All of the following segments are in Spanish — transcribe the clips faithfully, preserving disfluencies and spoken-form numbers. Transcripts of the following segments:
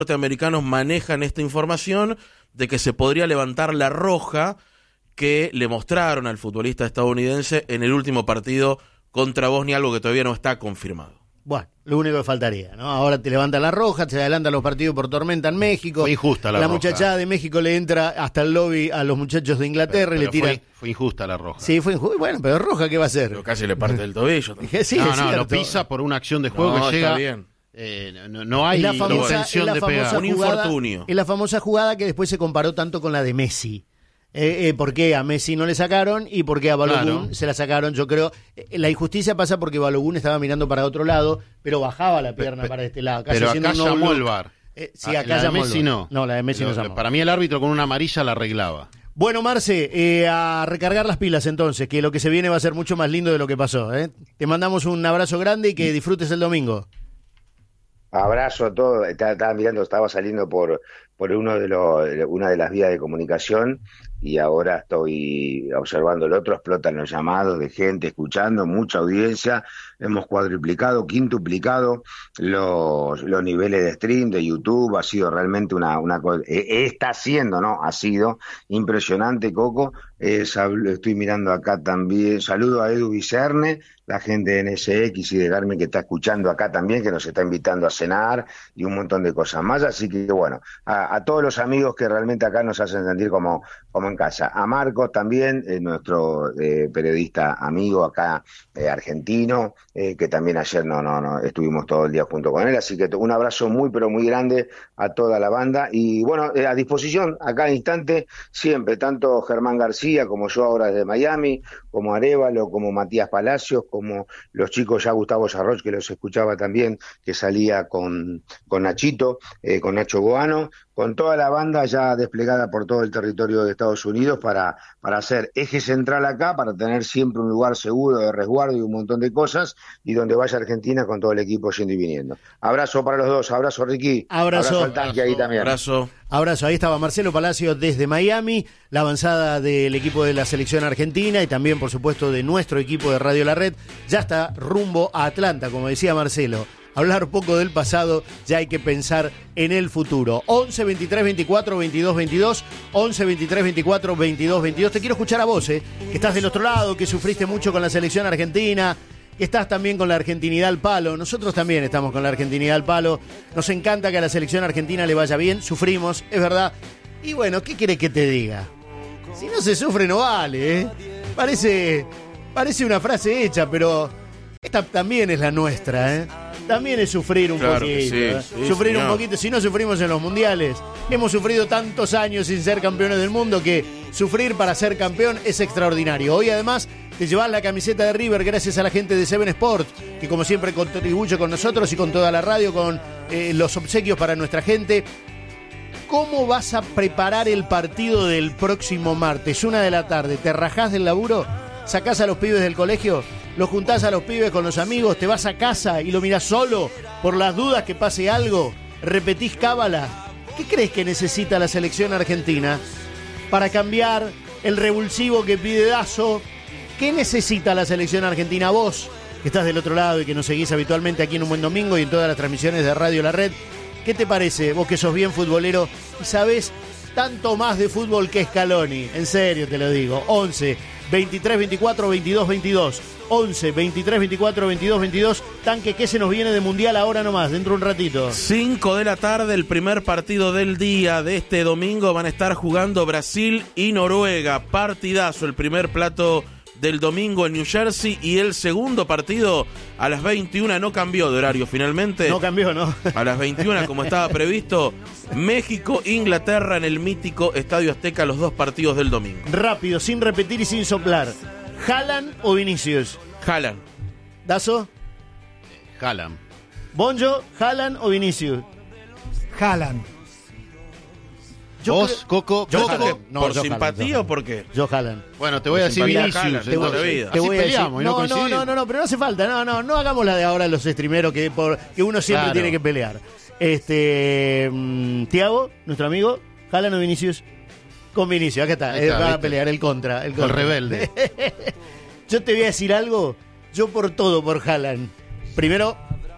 norteamericanos manejan esta información de que se podría levantar la roja que le mostraron al futbolista estadounidense en el último partido contra Bosnia, algo que todavía no está confirmado. Bueno, lo único que faltaría, ¿no? Ahora te levantan la roja, te adelantan los partidos por tormenta en México. Fue injusta la, la roja. muchachada de México le entra hasta el lobby a los muchachos de Inglaterra pero, y le pero tira. Fue, fue injusta la roja. Sí, fue injusta. Bueno, pero roja, ¿qué va a hacer? Pero casi le parte el tobillo. Sí, no, es no, cierto. lo pisa por una acción de juego No, que está llega. bien. Eh, no, no hay la famosa, intención la de famosa pegar. Un jugada, infortunio. Es la famosa jugada que después se comparó tanto con la de Messi. Eh, eh, ¿Por qué a Messi no le sacaron y por qué a Balogun Claro. se la sacaron? Yo creo, eh, la injusticia pasa porque Balogun estaba mirando para otro lado, pero bajaba la pierna Pe- para este lado. Pero haciendo acá un no llamó look. el V A R. Eh, sí, Ah, acá la de llamó el Messi V A R. no. No, la de Messi Lo- no llamó. Para mí el árbitro con una amarilla la arreglaba. Bueno, Marce, eh, a recargar las pilas entonces, que lo que se viene va a ser mucho más lindo de lo que pasó. ¿eh? Te mandamos un abrazo grande y que disfrutes el domingo. Abrazo a todos. Estaba, estaba mirando, estaba saliendo por, por uno de los, una de las vías de comunicación y ahora estoy observando el otro. Explotan los llamados de gente escuchando, mucha audiencia. Hemos cuadruplicado, quintuplicado los, los niveles de stream de YouTube. Ha sido realmente una, una cosa, eh, está siendo, ¿no? Ha sido impresionante, Coco. Eh, sab- estoy mirando acá también. Saludo a Edu Vicerne, la gente de N S X y de Garmin que está escuchando acá también, que nos está invitando a cenar y un montón de cosas más. Así que bueno, a, a todos los amigos que realmente acá nos hacen sentir como, como en casa. A Marcos también, eh, nuestro eh, periodista amigo acá, eh, argentino, eh, que también ayer no, no, no estuvimos todo el día junto con él. Así que un abrazo muy, pero muy grande a toda la banda. Y bueno, eh, a disposición a cada instante, siempre, tanto Germán García como yo ahora desde Miami, como Arévalo, como Matías Palacios, como los chicos ya Gustavo Sarroch, que los escuchaba también, que salía con, con Nachito, eh, con Nacho Goano, con toda la banda ya desplegada por todo el territorio de Estados Unidos para, para hacer eje central acá, para tener siempre un lugar seguro de resguardo y un montón de cosas, y donde vaya Argentina con todo el equipo yendo y viniendo. Abrazo para los dos, abrazo Ricky, Abrazo. abrazo al tanque ahí también. Abrazo. Abrazo, ahí estaba Marcelo Palacio desde Miami, la avanzada del equipo de la selección argentina y también, por supuesto, de nuestro equipo de Radio La Red. Ya está rumbo a Atlanta, como decía Marcelo. Hablar poco del pasado, ya hay que pensar en el futuro. once, veintitrés, veinticuatro, veintidós, veintidós, once, veintitrés, veinticuatro, veintidós, veintidós. Te quiero escuchar a vos, eh, que estás del otro lado, que sufriste mucho con la selección argentina, que estás también con la argentinidad al palo. Nosotros también estamos con la argentinidad al palo. Nos encanta que a la selección argentina le vaya bien, sufrimos, es verdad. Y bueno, ¿qué querés que te diga? Si no se sufre no vale, ¿eh? Parece, parece una frase hecha, pero esta también es la nuestra, ¿eh? También es sufrir un Claro poquito, que sí, ¿eh? sí, Sufrir señor. un poquito. Si no sufrimos en los mundiales, hemos sufrido tantos años sin ser campeones del mundo que sufrir para ser campeón es extraordinario. Hoy además te llevas la camiseta de River gracias a la gente de Seven Sport, que como siempre contribuye con nosotros y con toda la radio, con eh, los obsequios para nuestra gente. ¿Cómo vas a preparar el partido del próximo martes, una de la tarde? ¿Te rajás del laburo? ¿Sacás a los pibes del colegio? ¿Los juntás a los pibes con los amigos? ¿Te vas a casa y lo mirás solo por las dudas que pase algo? ¿Repetís cábala? ¿Qué crees que necesita la selección argentina para cambiar el revulsivo que pide Dazo? ¿Qué necesita la selección argentina? Vos, que estás del otro lado y que nos seguís habitualmente aquí en Un Buen Domingo y en todas las transmisiones de Radio La Red, ¿qué te parece? Vos que sos bien futbolero y sabés tanto más de fútbol que Scaloni. En serio te lo digo. once, veintitrés, veinticuatro, veintidós, veintidós. once, veintitrés, veinticuatro, veintidós, veintidós. Tanque, ¿qué se nos viene de mundial ahora nomás? Dentro de un ratito. cinco de la tarde, el primer partido del día de este domingo. Van a estar jugando Brasil y Noruega. Partidazo, el primer plato del domingo en New Jersey. Y el segundo partido a las veintiuna. No cambió de horario finalmente. No cambió, ¿no? A las veintiuna, como estaba previsto. México, Inglaterra en el mítico Estadio Azteca, los dos partidos del domingo. Rápido, sin repetir y sin soplar. ¿Haaland o Vinicius? Haaland. ¿Dazo? Haaland. ¿Bonjo, Haaland o Vinicius? Haaland. Yo ¿Vos, creo- Coco? Yo Coco? Haaland. No, ¿Por yo simpatía Haaland, o por qué? Yo Haaland. Bueno, te voy a decir Simpatía Vinicius. Haaland, entonces. toda la vida. Te Así voy a decir- peleamos y no no, no, coincidimos. no, no, no, pero no hace falta, no, no, no hagamos la de ahora los streameros que, por, que uno siempre Claro. tiene que pelear. Este, mm, Tiago, nuestro amigo, Haaland o Vinicius, con Vinicius, acá está, Ahí eh, está, va a ¿viste? pelear el contra, el El contra. rebelde. Yo te voy a decir algo, yo por todo por Haaland. Primero,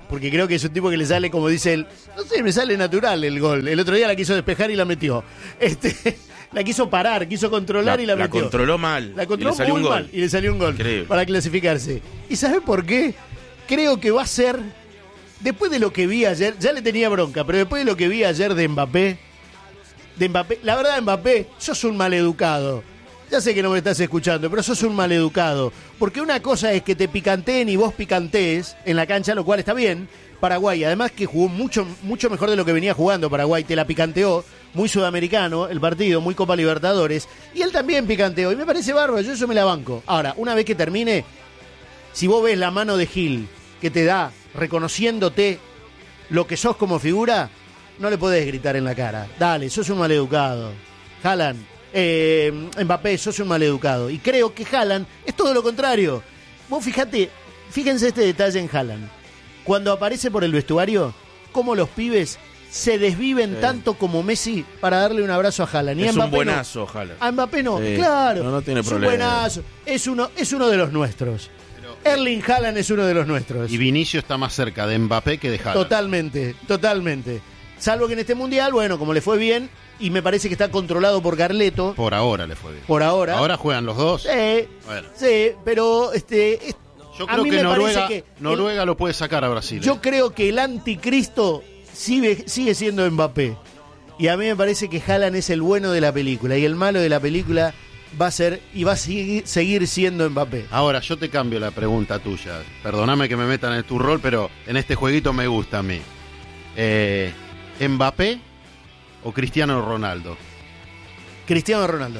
porque creo que es un tipo que le sale, como dice él, no sé, me sale natural el gol. El otro día la quiso despejar y la metió. Este, la quiso parar, quiso controlar La, y la, la metió. controló mal. La controló y le salió muy un gol. mal y le salió un gol Increíble. para clasificarse. ¿Y sabes por qué? Creo que va a ser, después de lo que vi ayer, ya le tenía bronca, pero después de lo que vi ayer de Mbappé, de Mbappé, la verdad, Mbappé, sos un maleducado. Ya sé que no me estás escuchando, pero sos un maleducado. Porque una cosa es que te picanteen y vos picantees en la cancha, lo cual está bien. Paraguay, además que jugó mucho, mucho mejor de lo que venía jugando Paraguay, te la picanteó, muy sudamericano el partido, muy Copa Libertadores, y él también picanteó, y me parece bárbaro, yo eso me la banco. Ahora, una vez que termine, si vos ves la mano de Gil que te da reconociéndote lo que sos como figura, no le podés gritar en la cara. Dale, sos un maleducado. Haaland, eh, Mbappé, sos un maleducado. Y creo que Haaland es todo lo contrario. Vos fíjate, fíjense este detalle en Haaland. Cuando aparece por el vestuario, cómo los pibes se desviven sí. tanto como Messi para darle un abrazo a Haaland. Y es a Mbappé un buenazo, no. ojalá. A Mbappé no, Sí. claro. No, no tiene es problema. un buenazo. Es uno, es uno de los nuestros. Erling Haaland es uno de los nuestros. Y Vinicio está más cerca de Mbappé que de Haaland. Totalmente, totalmente. Salvo que en este mundial, bueno, como le fue bien, y me parece que está controlado por Carleto, Por ahora le fue bien. por ahora. Ahora juegan los dos. Sí, Bueno. sí, pero este, es- Yo a creo mí que me Noruega, parece que el- Noruega lo puede sacar a Brasil. yo ¿eh? creo que el anticristo sigue, sigue siendo Mbappé. Y a mí me parece que Haaland es el bueno de la película, y el malo de la película va a ser, y va a seguir, seguir siendo Mbappé. Ahora, yo te cambio la pregunta tuya. Perdóname que me metan en tu rol, pero en este jueguito me gusta a mí. Eh, ¿Mbappé o Cristiano Ronaldo? Cristiano Ronaldo.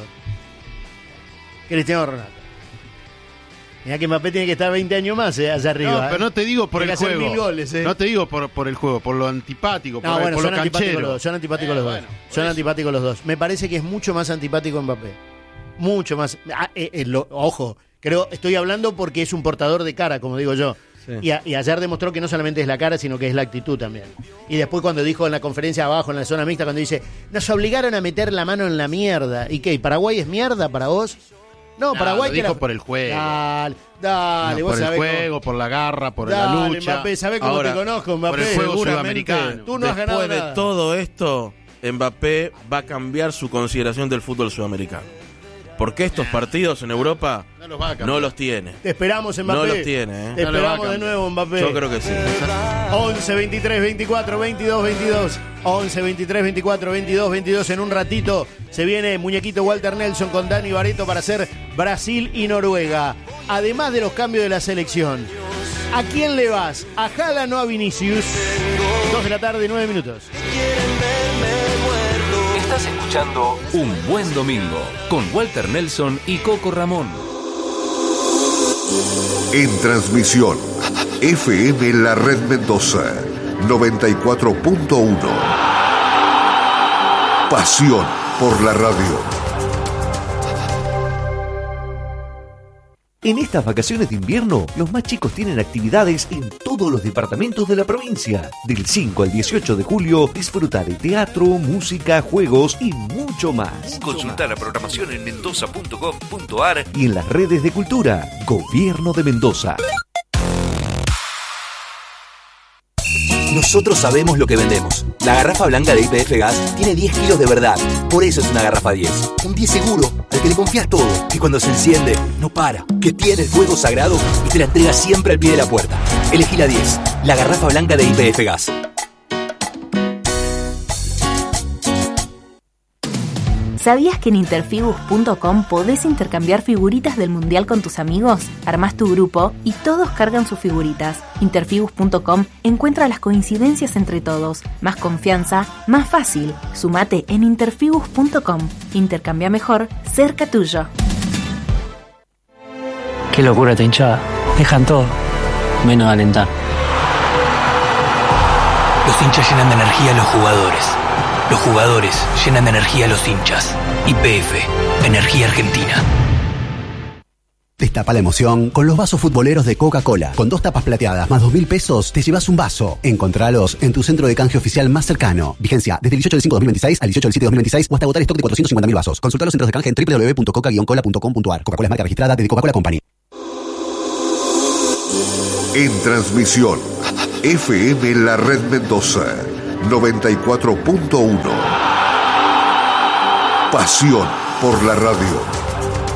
Cristiano Ronaldo. Mira que Mbappé tiene que estar veinte años más eh, allá arriba. No, eh. pero no te digo por Tiene el que hacer juego. mil goles, eh. No te digo por, por el juego, por lo antipático, por, No, bueno, por son lo antipáticos canchero. los dos. Son antipáticos Eh, los dos. bueno, por son eso. antipáticos los dos. Me parece que es mucho más antipático Mbappé. Mucho más. Ah, eh, eh, lo- ojo, creo, estoy hablando porque es un portador de cara, como digo yo. Sí. Y, a- y ayer demostró que no solamente es la cara, sino que es la actitud también. Y después cuando dijo en la conferencia abajo, en la zona mixta, cuando dice, nos obligaron a meter la mano en la mierda. ¿Y qué? ¿Y Paraguay es mierda para vos? No, No, Paraguay... lo que dijo la- por el juego. Dale, dale, No, vos por el sabés cómo- juego, por la garra, por Dale, la lucha. Mbappé, ¿sabés cómo Ahora, te conozco, Mbappé? por el juego Seguramente. sudamericano. Tú no has ganado Después de nada. todo esto, Mbappé va a cambiar su consideración del fútbol sudamericano. Porque estos partidos en Europa No los va a cambiar. no los tiene. Te esperamos, Mbappé. No los tiene, ¿eh? Te No le va a esperamos de cambiar. nuevo, Mbappé. Yo creo que sí. once, veintitrés, veinticuatro, veintidós, veintidós. once, veintitrés, veinticuatro, veintidós, veintidós. En un ratito se viene muñequito Walter Nelson con Dani Barreto para hacer Brasil y Noruega. Además de los cambios de la selección. ¿A quién le vas? ¿A Haaland o a Vinicius? dos de la tarde, nueve minutos. Estás escuchando Un Buen Domingo con Walter Nelson y Coco Ramón. En transmisión, F M La Red Mendoza, noventa y cuatro punto uno. Pasión por la radio. En estas vacaciones de invierno, los más chicos tienen actividades en todos los departamentos de la provincia. Del cinco al dieciocho de julio, disfruta de teatro, música, juegos y mucho más. Consulta la programación en mendoza punto gov punto ar y en las redes de cultura. Gobierno de Mendoza. Nosotros sabemos lo que vendemos. La garrafa blanca de Y P F Gas tiene diez kilos de verdad. Por eso es una garrafa diez. Un diez seguro, al que le confías todo. Y cuando se enciende, no para. Que tiene el fuego sagrado y te la entrega siempre al pie de la puerta. Elegí la diez. La garrafa blanca de Y P F Gas. ¿Sabías que en interfibus punto com podés intercambiar figuritas del Mundial con tus amigos? Armás tu grupo y todos cargan sus figuritas. interfibus punto com encuentra las coincidencias entre todos. Más confianza, más fácil. Sumate en interfibus punto com. Intercambia mejor, cerca tuyo. Qué locura esta hinchada. Dejan todo, menos alentar. Los hinchas llenan de energía a los jugadores. Los jugadores llenan de energía a los hinchas. Y P F, Energía Argentina. Destapa la emoción con los vasos futboleros de Coca-Cola. Con dos tapas plateadas más dos mil pesos, te llevas un vaso. Encontralos en tu centro de canje oficial más cercano. Vigencia desde el dieciocho del cinco de dos mil veintiséis al dieciocho del siete de dos mil veintiséis o hasta agotar stock de cuatrocientos cincuenta mil vasos. Consulta los centros de canje en doble u doble u doble u punto coca guion cola punto com punto ar. Coca-Cola es marca registrada de The Coca-Cola Company. En transmisión, F M La Red Mendoza, noventa y cuatro punto uno. Pasión por la radio.